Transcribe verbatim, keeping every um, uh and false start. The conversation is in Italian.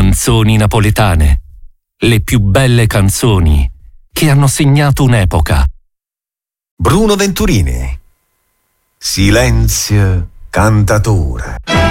Canzoni napoletane, le più belle canzoni che hanno segnato un'epoca. Bruno Venturini. Silenzio cantatore.